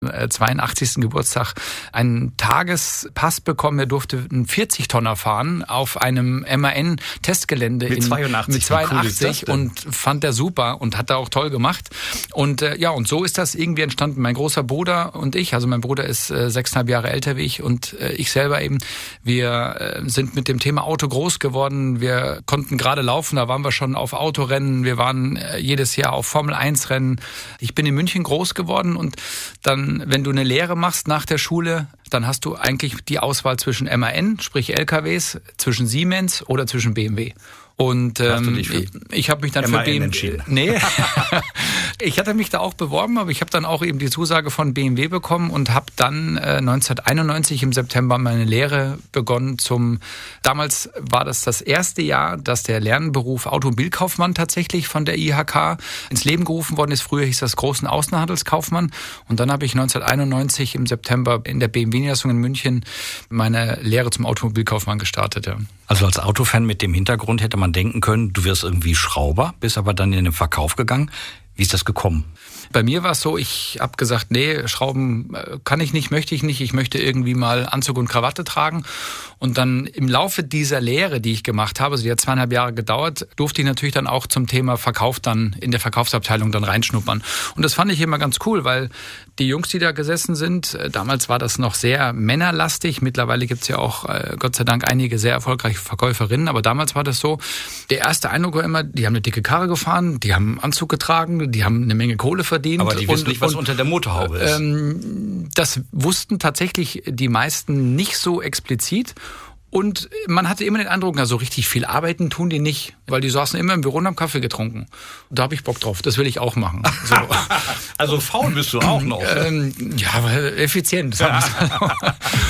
82. Geburtstag einen Tagespass bekommen. Er durfte einen 40-Tonner fahren auf einem MAN-Testgelände mit 82 und fand er super und hat er auch toll gemacht. Und und so ist das irgendwie entstanden. Mein großer Bruder und ich, also mein Bruder ist 6,5 Jahre älter wie ich und ich selber eben, wir sind mit dem Thema Auto groß geworden. Wir konnten gerade laufen, da waren wir schon auf Autorennen. Wir waren jedes Jahr auf Formel-1-Rennen. Ich bin in München groß geworden und dann, wenn du eine Lehre machst nach der Schule, dann hast du eigentlich die Auswahl zwischen MAN, sprich LKWs, zwischen Siemens oder zwischen BMW. Und ich habe mich dann für BMW entschieden. Nee. Ich hatte mich da auch beworben, aber ich habe dann auch eben die Zusage von BMW bekommen und habe dann 1991 im September meine Lehre begonnen damals war das erste Jahr, dass der Lernberuf Automobilkaufmann tatsächlich von der IHK ins Leben gerufen worden ist. Früher hieß das Großen Außenhandelskaufmann und dann habe ich 1991 im September in der BMW-Niederlassung in München meine Lehre zum Automobilkaufmann gestartet. Ja. Also als Autofan mit dem Hintergrund hätte man denken können, du wirst irgendwie Schrauber, bist aber dann in den Verkauf gegangen. Wie ist das gekommen? Bei mir war es so, ich habe gesagt, nee, Schrauben kann ich nicht, möchte ich nicht. Ich möchte irgendwie mal Anzug und Krawatte tragen. Und dann im Laufe dieser Lehre, die ich gemacht habe, also die hat 2,5 Jahre gedauert, durfte ich natürlich dann auch zum Thema Verkauf dann in der Verkaufsabteilung dann reinschnuppern. Und das fand ich immer ganz cool, weil die Jungs, die da gesessen sind, damals war das noch sehr männerlastig. Mittlerweile gibt's ja auch, Gott sei Dank, einige sehr erfolgreiche Verkäuferinnen. Aber damals war das so, der erste Eindruck war immer, die haben eine dicke Karre gefahren, die haben einen Anzug getragen, die haben eine Menge Kohle verdient. Aber die wissen nicht, was unter der Motorhaube ist. Das wussten tatsächlich die meisten nicht so explizit. Und man hatte immer den Eindruck, so richtig viel arbeiten tun die nicht, weil die saßen immer im Büro und haben Kaffee getrunken. Da habe ich Bock drauf, das will ich auch machen. So. Also faul bist du auch noch. Ja, aber effizient.